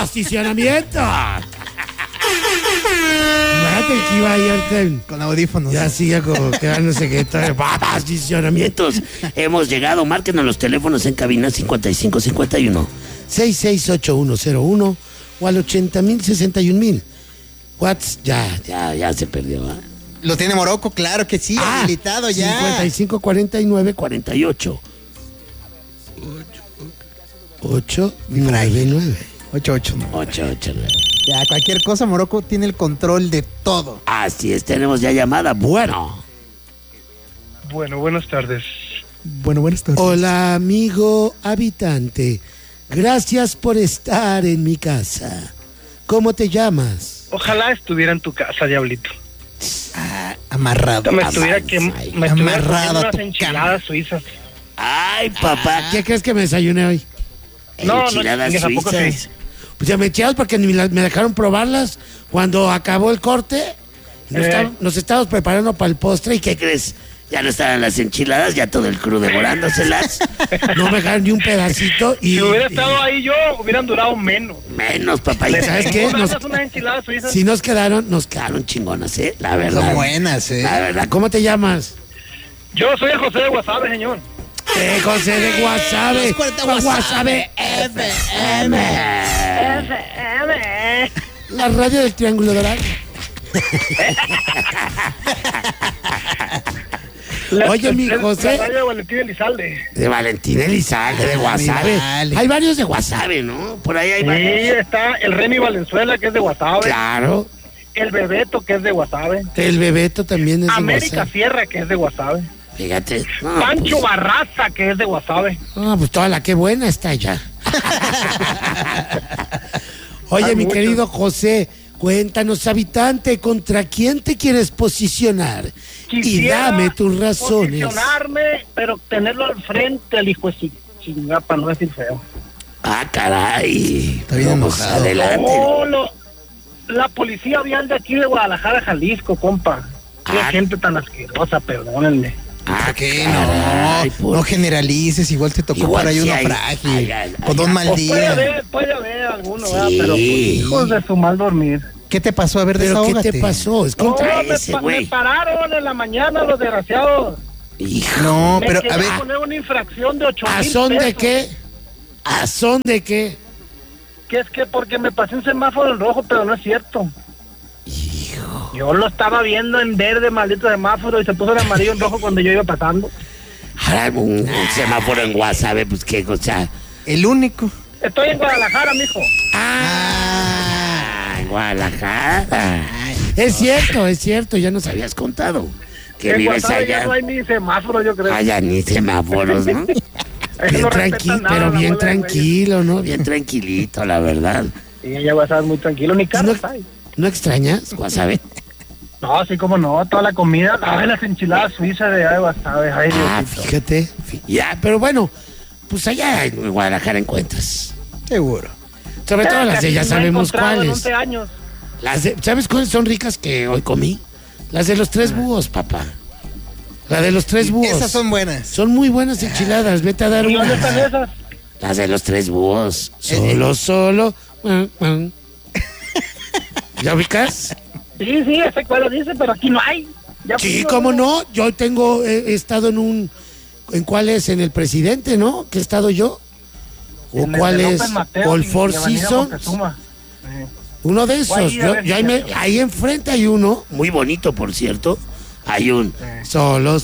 ¡Posicionamiento! Fíjate que iba ayer con audífonos. Ya sigue como quedándose que posicionamientos. Hemos llegado, márquenos los teléfonos en cabina 5551 668101 o al 80,061,000. Watts, ya se perdió, ¿eh? Lo tiene Morocco, claro que sí, habilitado ya. 554948 899 889. Ya, cualquier cosa, Morocco tiene el control de todo. Así es, tenemos ya llamada. Bueno, buenas tardes. Buenas tardes. Hola, amigo habitante. Gracias por estar en mi casa. ¿Cómo te llamas? Ojalá estuviera en tu casa, diablito. Amarrado. Me estuviera amarrado unas enchiladas suizas. Ay, papá, ¿qué crees que me desayuné hoy? Enchiladas suizas. Pues ya me echados porque me dejaron probarlas cuando acabó el corte. Nos estábamos preparando para el postre. ¿Y qué crees? Ya no estaban las enchiladas, ya todo el crew devorándoselas. No me dejaron ni un pedacito. Si hubiera estado ahí yo, hubieran durado menos. Menos, papá. ¿Y sabes qué? Si nos quedaron chingonas, ¿eh? La verdad. Son buenas, ¿eh? La verdad. ¿Cómo te llamas? Yo soy el José de Guasave, señor. José de Guasave. Guasave FM. La radio del Triángulo Dorado. Oye, mi José. La radio de Valentín Elizalde. De Valentín Elizalde, de Guasave. Hay varios de Guasave, ¿no? Por ahí hay varios. Sí, está el Remy Valenzuela, que es de Guasave. Claro. El Bebeto, que es de Guasave. El Bebeto también es de Guasave. América Sierra, que es de Guasave. Fíjate. No, Pancho Barraza, que es de Guasave. Pues toda la que buena está allá. Oye, mi querido José, cuéntanos, habitante, ¿contra quién te quieres posicionar? Y dame tus razones. Posicionarme, pero tenerlo al frente, el hijo de chingada, para no decir feo. Caray. Está bien enojado. Adelante. La policía vial de aquí de Guadalajara, Jalisco, compa. Qué gente tan asquerosa, perdónenme. ¿Qué? No generalices, igual te tocó por ahí uno frágil, con un mal día. Puede haber alguno, sí. Pero pues, hijos de su mal dormir. ¿Qué te pasó? A ver, desahógate. ¿Qué te pasó? Es contra ese güey. Me pararon en la mañana los desgraciados. Hijo. No, pero a ver. Poner una infracción de 8,000 pesos. ¿A son de qué? ¿A son de qué? Que es que porque me pasé un semáforo en rojo, pero no es cierto. Hijo. Yo lo estaba viendo en verde, maldito semáforo, y se puso en amarillo en rojo cuando yo iba pasando. Ahora un semáforo en Guasave, pues qué cosa. El único. Estoy en Guadalajara, mijo. En Guadalajara. Es cierto, ya nos habías contado. Que en vives Guasave allá. Ya no hay ni semáforo, yo creo. Allá ni semáforos, ¿no? Bien tranquilo, pero bien tranquilo, ¿no? Bien tranquilito, la verdad. Sí, allá Guasave es muy tranquilo, ni carros hay. ¿No extrañas Guasave? No, sí, como no, toda la comida, las enchiladas suizas de allá de Guasave. Ay, fíjate. Ya, pero bueno, pues allá en Guadalajara encuentras. Seguro. Sobre todo las de ya sabemos cuáles. 11 años. ¿Sabes cuáles son ricas que hoy comí? Las de los 3 búhos, papá. La de los 3 búhos. Esas son buenas. Son muy buenas enchiladas, vete a dar una. una. ¿Dónde están esas? Las de los 3 búhos. Solo. ¿Ya ubicas? Sí, ese cuál lo dice, pero aquí no hay. Sí, cómo no. Yo he estado en ¿cuál es? En el Presidente, ¿no? ¿Qué he estado yo? ¿O cuál es? ¿O el Four Seasons? Uno de esos. Ahí enfrente hay uno, muy bonito, por cierto. Hay un solo.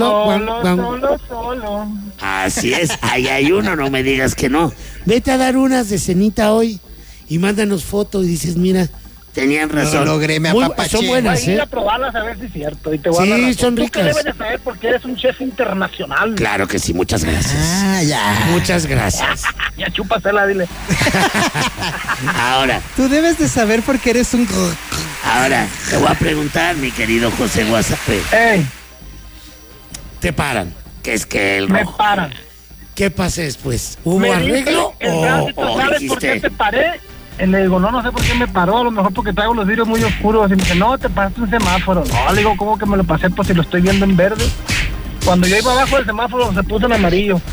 Así es, ahí hay uno, no me digas que no. Vete a dar unas de cenita hoy y mándanos fotos y dices, mira, tenían razón. Lo logré, me apapaché. Son buenas, voy a ir a probarlas a ver si es cierto. Y te voy a sí, son ricas. Tú que debes de saber porque eres un chef internacional. Claro que sí, muchas gracias. Ya. Muchas gracias. Ya chúpasela, dile. Ahora. Tú debes de saber porque eres un... Ahora, te voy a preguntar, mi querido José Guasave. Ey. Te paran. ¿Qué es que el rojo? Me paran. ¿Qué pasa después? ¿Hubo arreglo o ¿sabes por qué te paré? Le digo, no sé por qué me paró, a lo mejor porque traigo los vidrios muy oscuros. Y me dice, no, te pasaste un semáforo. No, le digo, ¿cómo que me lo pasé? Pues si lo estoy viendo en verde. Cuando yo iba abajo del semáforo se puso en amarillo.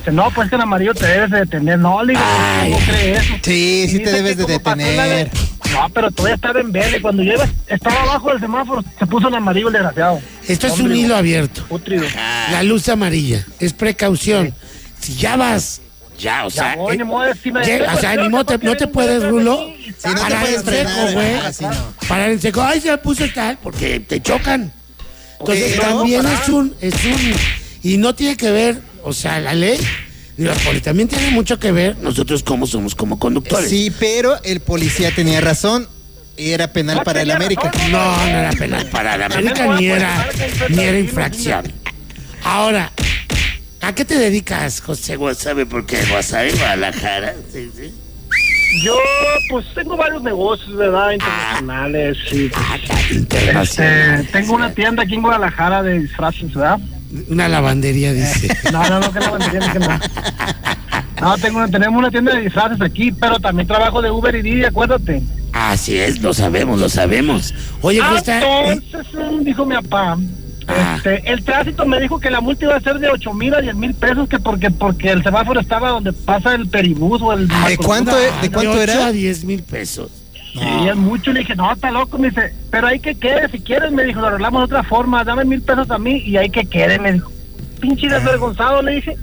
dice, no, pues que en amarillo te debes de detener. No, le digo, ¿cómo crees eso? Sí, sí te debes de detener. No, pero todavía estaba en verde. Cuando yo estaba abajo del semáforo, se puso en amarillo el desgraciado. Esto es un hilo abierto. Putrido. La luz amarilla. Es precaución. Si ya vas, o sea, voy, ni modo, no te puedes, Rulo, no parar en seco, güey. Parar en seco. Ay, se puso tal, porque te chocan. Entonces también es un, y no tiene que ver, o sea, la ley y la policía también tiene mucho que ver nosotros cómo somos como conductores. Sí, pero el policía tenía razón. Era penal para el América. No era penal para el América, ni era infracción. Ahora, ¿a qué te dedicas, José Guasave? Porque Guasave, Guadalajara. Sí. Yo, pues, tengo varios negocios, ¿verdad? Internacionales. Sí. Internacionales. Tengo una tienda aquí en Guadalajara de disfraces, ¿verdad? Una lavandería, dice. No, que lavandería, dije no. No, tenemos una tienda de disfraces aquí, pero también trabajo de Uber y Didi, acuérdate. Así es, lo sabemos. Oye, entonces, dijo mi papá, el tránsito me dijo que la multa iba a ser de 8,000 a 10,000 pesos, que porque el semáforo estaba donde pasa el peribús o el... ¿De cuánto era? De 8 a 10,000 pesos. Sí, es mucho. Le dije, no, está loco. Me dice, pero hay que quede, si quieres, me dijo, lo arreglamos de otra forma, dame 1,000 pesos a mí y hay que quede, me dijo. Pinche desvergonzado, le dije.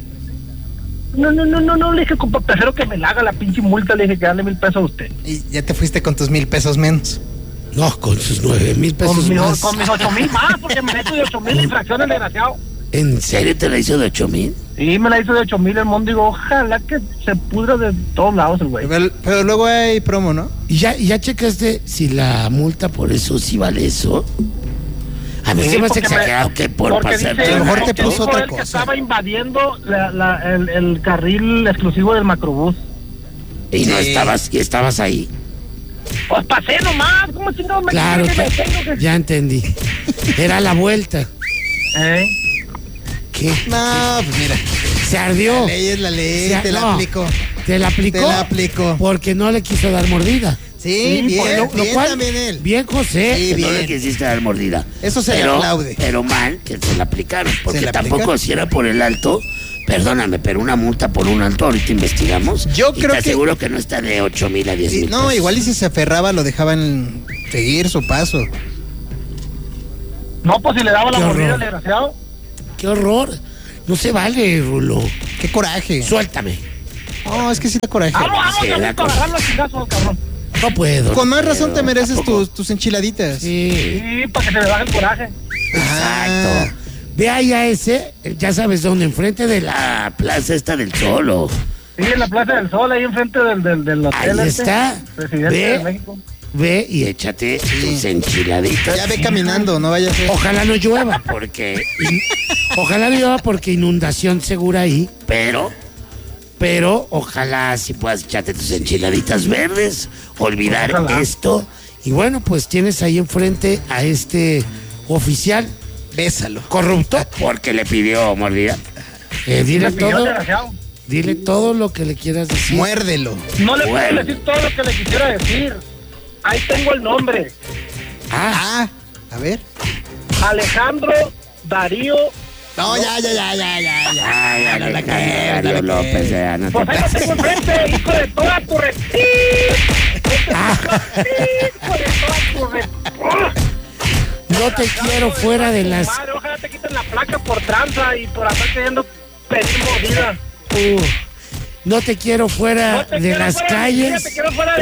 No, le dije, compa, prefiero que me la haga la pinche multa, le dije, que dale 1,000 pesos a usted. Y ya te fuiste con tus 1,000 pesos menos. No, con sus 9,000 pesos más. Con mis 8,000 más, porque me hecho de 8,000 infracciones, desgraciado. ¿En serio te la hizo de 8,000? Sí, me la hizo de 8,000 el mundo. Digo, ojalá que se pudra de todos lados el güey. Pero luego hay promo, ¿no? ¿Y ya checaste si la multa por eso sí vale eso? A mí se me hace exagerado que por pasar. A lo mejor te puso otra cosa. cosa. Que estaba invadiendo el carril exclusivo del macrobús. Y no estabas ahí. Pues pasé nomás. ¿Cómo chingados me Claro, que... ya entendí. Era la vuelta. ¿Qué? No, pues mira. Se ardió. La ley es la ley, te la aplicó. ¿Te la aplicó? Te la aplicó. Porque no le quiso dar mordida. Sí, bien, bien cual, también él. Bien, José, sí, que bien. no le quisiste dar mordida. Eso se le aplaude. Pero mal que se la aplicaron, porque tampoco si era por el alto, perdóname, pero una multa por un alto, ahorita investigamos. Yo creo que... seguro que no está de 8,000 a 10,000 No, pesos. igual y si se aferraba lo dejaban seguir su paso. No, pues si le daba la mordida al desgraciado. ¡Qué horror! No se vale, Rulo. ¡Qué coraje! Suéltame. No, es que sí da coraje. Cabrón. No puedo. Con más razón te mereces tus enchiladitas. Sí, para que se le baje el coraje. Exacto. Ve ahí a ese, ya sabes dónde, enfrente de la Plaza esta del Sol. Sí, en la Plaza del Sol, ahí enfrente del hotel. Ahí está. Presidente de México. Ve y échate tus enchiladitas. Ya ve caminando, no vayas a... Ojalá no llueva, porque... inundación segura ahí, pero ojalá si puedas echarte tus enchiladitas verdes, olvidar esto. Y bueno, pues tienes ahí enfrente a este oficial. Bésalo. Corrupto, porque le pidió mordida. Dile todo lo que le quieras decir. Muérdelo. No le puedo decir todo lo que le quisiera decir. Ahí tengo el nombre. A ver. Alejandro Darío. No, ya. Ya no la cagué, Darío López. Pues ahí lo tengo enfrente, hijo de toda tu No te quiero fuera de las... Ojalá te quiten la placa por tranza y por estar queriendo pedir mordida. No te quiero fuera de las calles. Te quiero fuera